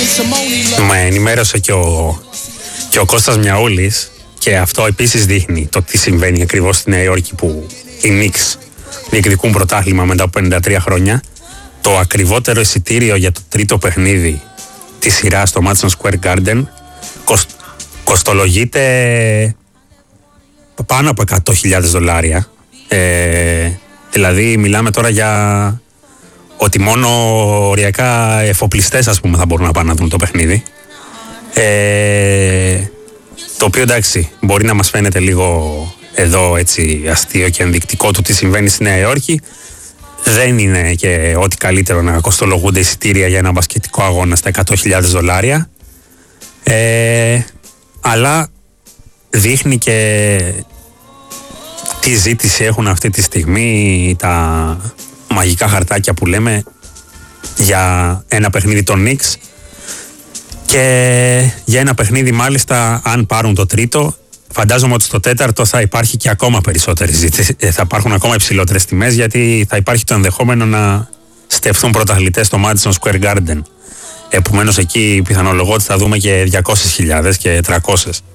Με ενημέρωσε και ο Κώστας Μιαούλης και αυτό επίσης δείχνει το τι συμβαίνει ακριβώς στη Νέα Υόρκη που οι Knicks διεκδικούν πρωτάθλημα μετά από 53 χρόνια. Το ακριβότερο εισιτήριο για το τρίτο παιχνίδι της σειράς στο Madison Square Garden κοστολογείται πάνω από $100,000. Δηλαδή μιλάμε τώρα για ότι μόνο οριακά εφοπλιστές, ας πούμε, θα μπορούν να πάνε να δουν το παιχνίδι. Το οποίο, εντάξει, μπορεί να μας φαίνεται λίγο εδώ έτσι αστείο και ενδεικτικό του τι συμβαίνει στη Νέα Υόρκη. Δεν είναι και ό,τι καλύτερο να κοστολογούνται εισιτήρια για ένα μπασκετικό αγώνα στα $100,000. Αλλά δείχνει και τι ζήτηση έχουν αυτή τη στιγμή τα μαγικά χαρτάκια που λέμε για ένα παιχνίδι των Knicks, και για ένα παιχνίδι μάλιστα αν πάρουν το τρίτο, φαντάζομαι ότι στο τέταρτο θα υπάρχει και ακόμα περισσότερη ζήτηση, θα υπάρχουν ακόμα υψηλότερες τιμές, γιατί θα υπάρχει το ενδεχόμενο να στεφθούν πρωταθλητές στο Madison Square Garden. Επομένως εκεί πιθανολογώ ότι θα δούμε και 200.000 και 300.